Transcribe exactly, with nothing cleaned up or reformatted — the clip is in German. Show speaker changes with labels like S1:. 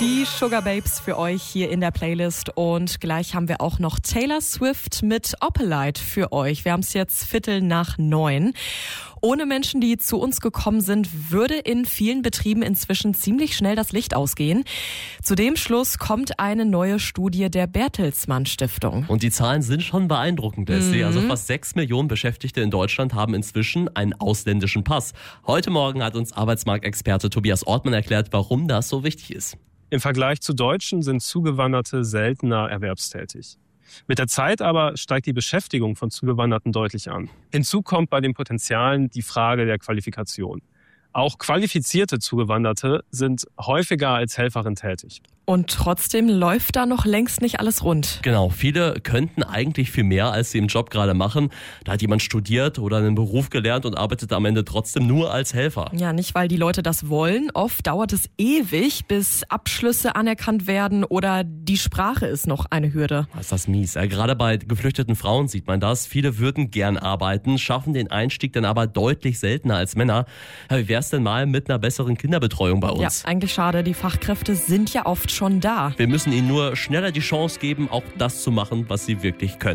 S1: Die Sugar Babes für euch hier in der Playlist und gleich haben wir auch noch Taylor Swift mit Opalite für euch. Wir haben es jetzt Viertel nach neun. Ohne Menschen, die zu uns gekommen sind, würde in vielen Betrieben inzwischen ziemlich schnell das Licht ausgehen. Zu dem Schluss kommt eine neue Studie der Bertelsmann Stiftung.
S2: Und die Zahlen sind schon beeindruckend, Leslie. Mhm. Also fast sechs Millionen Beschäftigte in Deutschland haben inzwischen einen ausländischen Pass. Heute Morgen hat uns Arbeitsmarktexperte Tobias Ortmann erklärt, warum das so wichtig ist.
S3: Im Vergleich zu Deutschen sind Zugewanderte seltener erwerbstätig. Mit der Zeit aber steigt die Beschäftigung von Zugewanderten deutlich an. Hinzu kommt bei den Potenzialen die Frage der Qualifikation. Auch qualifizierte Zugewanderte sind häufiger als Helferin tätig.
S1: Und trotzdem läuft da noch längst nicht alles rund.
S2: Genau, viele könnten eigentlich viel mehr, als sie im Job gerade machen. Da hat jemand studiert oder einen Beruf gelernt und arbeitet am Ende trotzdem nur als Helfer.
S1: Ja, nicht weil die Leute das wollen. Oft dauert es ewig, bis Abschlüsse anerkannt werden oder die Sprache ist noch eine Hürde.
S2: Ist das mies. Ja, gerade bei geflüchteten Frauen sieht man das. Viele würden gern arbeiten, schaffen den Einstieg dann aber deutlich seltener als Männer. Ja, wie wär's denn mal mit einer besseren Kinderbetreuung bei uns?
S1: Ja, eigentlich schade. Die Fachkräfte sind ja oft schon da.
S2: Wir müssen ihnen nur schneller die Chance geben, auch das zu machen, was sie wirklich können.